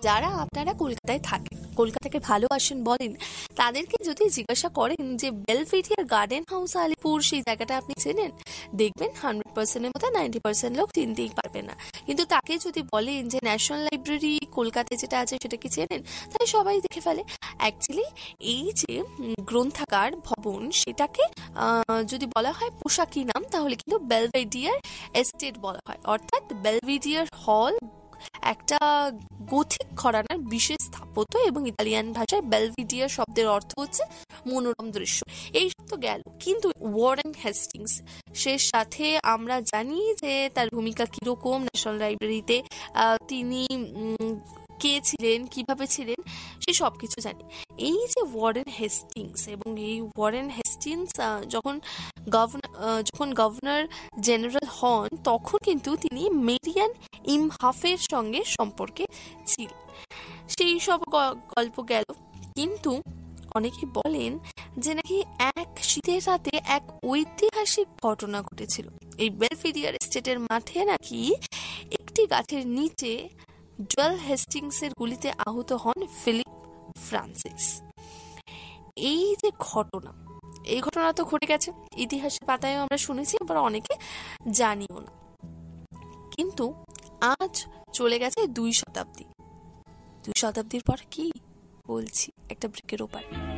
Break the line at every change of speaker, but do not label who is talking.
যারা আপনারা কলকাতায় থাকেন, কলকাতাকে ভালোবাসেন বলেন, তাদেরকে যদি জিজ্ঞাসা করেন যে বেলভেডিয়ার গার্ডেন হাউস আলিপুর সেই জায়গাটা আপনি চেনেন, দেখবেন 100%-এর মধ্যে 90% লোক চিনতেই পারবে না। কিন্তু তাকে যদি বলেন যে ন্যাশনাল লাইব্রেরি কলকাতায় যেটা আছে সেটা কি চেনেন, তাহলে সবাই দেখে ফেলে। অ্যাকচুয়ালি এই যে গ্রন্থাগার ভবন, সেটাকে যদি বলা হয় পোশাকি নাম, তাহলে কিন্তু বেলভেডিয়ার এস্টেট বলা হয়। অর্থাৎ বেলভেডিয়ার হল একটা গথিক ঘরানার বিশেষ স্থাপত্য, এবং ইতালিয়ান ভাষায় বেলভিডিয়ার শব্দের অর্থ হচ্ছে মনোরম দৃশ্য। এই তো গেল, কিন্তু ওয়ারেন হেস্টিংস সে সাথে আমরা জানি যে তার ভূমিকা কিরকম ন্যাশনাল লাইব্রেরিতে, তিনি কে ছিলেন, কিভাবে ছিলেন, সে সব কিছু জানি। এই যে ওয়ারেন হেস্টিংস, এবং এই ওয়ারেন হেস্টিংস যখন গভর্নর জেনারেল হন, তখন কিন্তু তিনি মেরিয়ান ইমহাফের সঙ্গে সম্পর্কে ছিলেন। সেই সব গল্প গেল। কিন্তু অনেকে বলেন যে নাকি এক শীতের রাতে এক ঐতিহাসিক ঘটনা ঘটেছিল। এই বেলফেডিয়ার এস্টেটের মাঠে নাকি একটি গাছের নিচে ডুয়েল হেস্টিংসের গুলিতে আহত হন ফিলিপ ফ্রান্সিস। এই যে ঘটনা, এই ঘটনা তো ঘটে গেছে, ইতিহাসের পাতায় আমরা শুনেছি, আবার অনেকে জানিও না। কিন্তু আজ চলে গেছে 2 শতাব্দী। 2 শতাব্দীর পর কি বলছি, একটা ব্রেকের ওপারে।